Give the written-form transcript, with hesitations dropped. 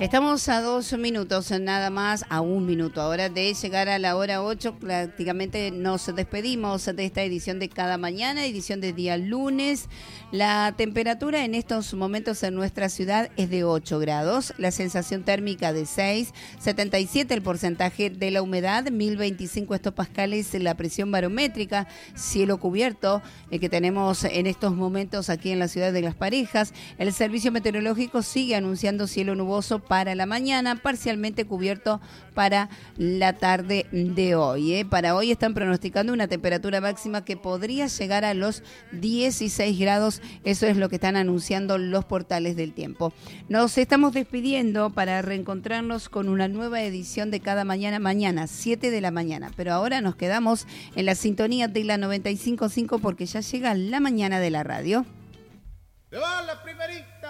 Estamos a 2 minutos, nada más, a 1 minuto ahora de llegar a la hora 8. Prácticamente nos despedimos de esta edición de Cada Mañana, edición de día lunes. La temperatura en estos momentos en nuestra ciudad es de 8 grados, la sensación térmica de 6, 77 el porcentaje de la humedad, 1025 hectopascales la presión barométrica, cielo cubierto que tenemos en estos momentos aquí en la ciudad de Las Parejas. El servicio meteorológico sigue anunciando cielo nuboso para la mañana, parcialmente cubierto para la tarde de hoy. Para hoy están pronosticando una temperatura máxima que podría llegar a los 16 grados. Eso es lo que están anunciando los portales del tiempo. Nos estamos despidiendo para reencontrarnos con una nueva edición de Cada Mañana, 7 de la mañana. Pero ahora nos quedamos en la sintonía de la 95.5 porque ya llega la mañana de la radio. ¡Se va la primerita!